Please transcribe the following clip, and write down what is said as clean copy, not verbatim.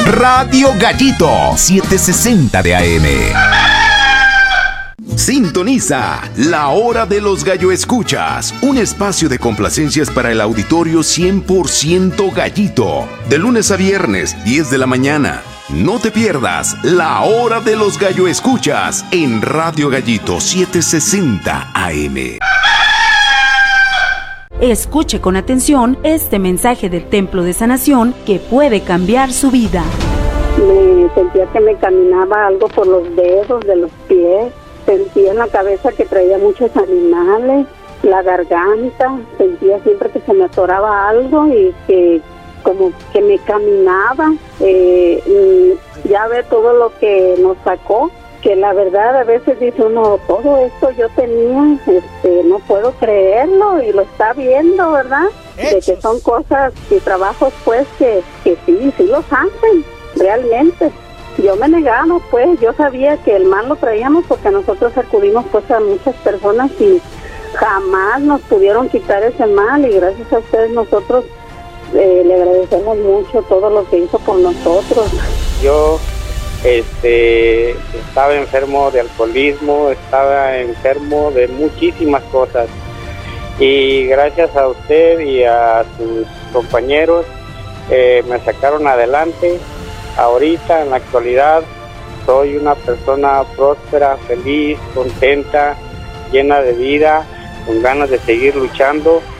Radio Gallito 760 de AM. Sintoniza La Hora de los Gallo Escuchas, un espacio de complacencias para el auditorio 100% gallito, de lunes a viernes, 10 de la mañana. No te pierdas La Hora de los Gallo Escuchas en Radio Gallito 760 AM. Escuche con atención este mensaje del Templo de Sanación que puede cambiar su vida. Me sentía que me caminaba algo por los dedos de los pies. Sentía en la cabeza que traía muchos animales, la garganta, sentía siempre que se me atoraba algo y que como que me caminaba. Ya ve todo lo que nos sacó, que la verdad a veces dice uno, todo esto yo tenía, no puedo creerlo, y lo está viendo, ¿verdad? De que son cosas y trabajos pues que sí los hacen, realmente. Yo me negaba, pues, yo sabía que el mal lo traíamos porque nosotros acudimos pues a muchas personas y jamás nos pudieron quitar ese mal, y gracias a ustedes nosotros le agradecemos mucho todo lo que hizo por nosotros. Yo estaba enfermo de alcoholismo, estaba enfermo de muchísimas cosas, y gracias a usted y a sus compañeros me sacaron adelante. Ahorita, en la actualidad, soy una persona próspera, feliz, contenta, llena de vida, con ganas de seguir luchando